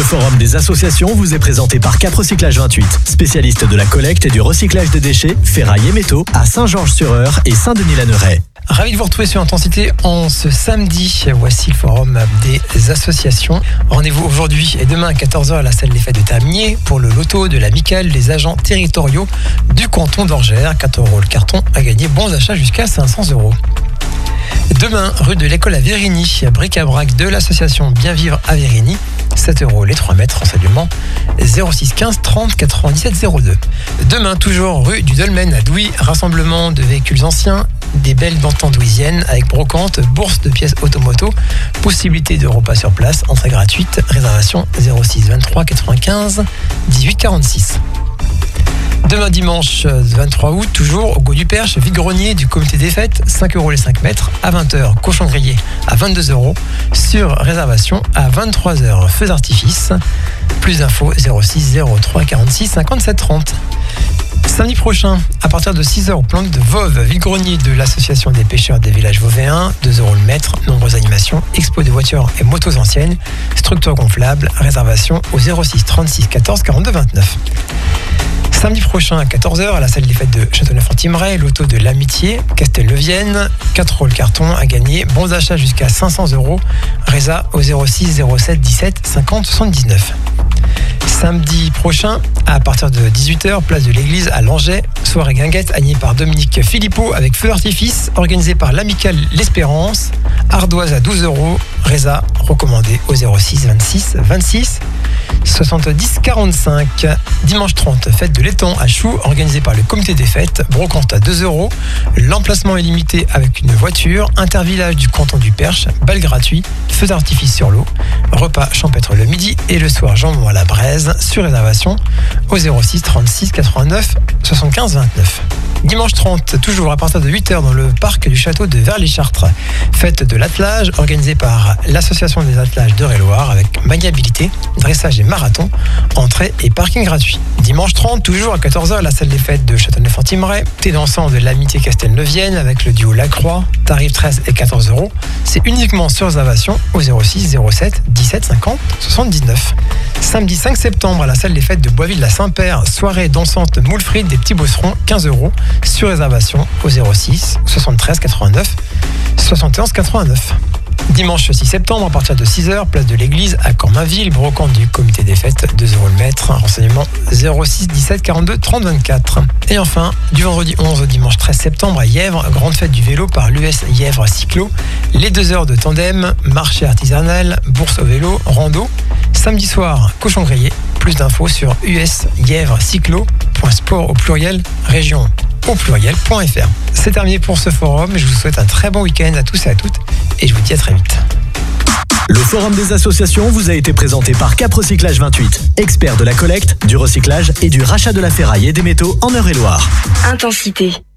forum des associations vous est présenté par Cap Recyclage 28, spécialiste de la collecte et du recyclage des déchets, ferraille et métaux à Saint-Georges-sur-Eure et Saint-Denis-la-Neuraie. Ravi de vous retrouver sur Intensité en ce samedi. Voici le forum des associations. Rendez-vous aujourd'hui et demain à 14h à la salle des fêtes de Terminier pour le loto de l'amicale des agents territoriaux du canton d'Orgères. 4 € le carton à gagner, bons d'achat jusqu'à 500 €. Demain, rue de l'École à Vérigny, bric-à-brac de l'association Bien Vivre à Vérigny. 7 € les 3 mètres, renseignement 06 15 30 97 02. Demain, toujours rue du Dolmen à Douy, rassemblement de véhicules anciens, des belles d'antan douisiennes avec brocante, bourse de pièces automoto, possibilité de repas sur place, entrée gratuite, réservation 06 23 95 18 46. Demain dimanche 23 août, toujours au Go du Perche, vide-grenier du comité des fêtes, 5 € les 5 mètres, à 20h, cochon grillé à 22 €, sur réservation à 23h, feux d'artifice. Plus d'infos 06 03 46 57 30. Samedi prochain, à partir de 6h au plan de Vauve, vide-grenier de l'association des pêcheurs des villages vauvéens, 2 € le mètre, nombreuses animations, expo de voitures et motos anciennes, structure gonflable, réservation au 06 36 14 42 29. Samedi prochain à 14h à la salle des fêtes de Châteauneuf-en-Thymerais, loto de l'Amitié, Castel-Neuvienne, 4 € le carton à gagner, bons d'achat jusqu'à 500 €, résa au 06 07 17 50 79. Samedi prochain, à partir de 18h, place de l'église à Langeais, soirée guinguette animée par Dominique Philippot avec feu d'artifice, organisée par l'amicale L'Espérance, ardoise à 12 €, résa recommandé au 06 26 26 70 45. Dimanche 30, fête de l'étang à Choux, organisée par le comité des fêtes, brocante à 2 €, l'emplacement est limité avec une voiture, intervillage du canton du Perche, bal gratuit, feu d'artifice sur l'eau, repas champêtre le midi et le soir jambon à la braise, sur réservation au 06 36 89 75 29. Dimanche 30, toujours à partir de 8h dans le parc du château de Vers-les-Chartres. Fête de l'attelage organisée par l'association des attelages d'Eure-et-Loire avec maniabilité, dressage et marathon, entrée et parking gratuit. Dimanche 30, toujours à 14h à la salle des fêtes de Châteauneuf-en-Thymerais, thé dansant de l'Amitié Castel-Neuvienne avec le duo Lacroix, tarif 13 et 14 €. C'est uniquement sur réservation au 06 07 17 50 79. Samedi 5 septembre à la salle des fêtes de Boisville-la-Saint-Père, soirée dansante moule frites des petits bosserons, 15 €, sur réservation au 06 73 89 71 89. Dimanche 6 septembre, à partir de 6h, place de l'église à Cormainville, brocante du comité des fêtes, 2 € le mètre, renseignement 06 17 42 30 24. Et enfin, du vendredi 11 au dimanche 13 septembre à Yèvres, grande fête du vélo par l'US Yèvres Cyclo, les 2 heures de tandem, marché artisanal, bourse au vélo, rando. Samedi soir, cochon grillé, plus d'infos sur usyèvrescyclo.sport au pluriel, région au pluriel.fr. C'est terminé pour ce forum, je vous souhaite un très bon week-end à tous et à toutes, et je vous dis à très vite. Le forum des associations vous a été présenté par Cap Recyclage 28, expert de la collecte, du recyclage et du rachat de la ferraille et des métaux en Eure-et-Loire. Intensité.